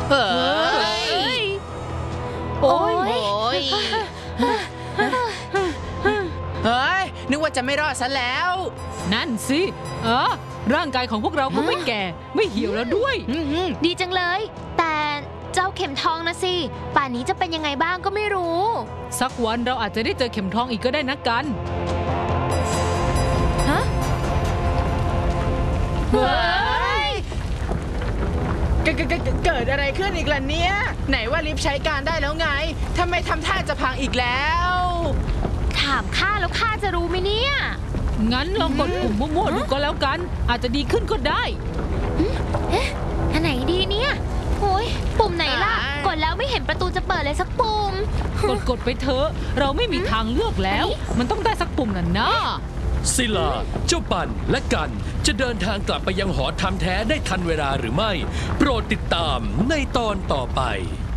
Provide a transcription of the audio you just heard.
เฮ้ยโอ้ยเฮ้ยนึกว่าจะไม่รอดซะแล้วนั่นสิร่างกายของพวกเราก็ไม่แก่ไม่เหี่ยวแล้วด้วยดีจังเลยแต่เจ้าเข็มทองนะสิป่านนี้จะเป็นยังไงบ้างก็ไม่รู้สักวันเราอาจจะได้เจอเข็มทองอีกก็ได้นะกันฮะเฮ้ยเกิดอะไรขึ้นอีกล่ะเนี่ยไหนว่าลิฟต์ใช้การได้แล้วไงทำไมทำท่าจะพังอีกแล้วถามข้าแล้วข้าจะรู้ไหมเนี่ยงั้นลองกดปุ่มมั่วๆดูก็แล้วกันอาจจะดีขึ้นก็ได้เอ๊ะอันไหนดีเนี่ยโอ้ยปุ่มไหนล่ะกดแล้วไม่เห็นประตูจะเปิดเลยสักปุ่มกดไปเถอะเราไม่มีทางเลือกแล้วมันต้องได้สักปุ่มน่ะนะศิลาเจ้าปั่นและกันจะเดินทางกลับไปยังหอธรรมแท้ได้ทันเวลาหรือไม่โปรดติดตามในตอนต่อไป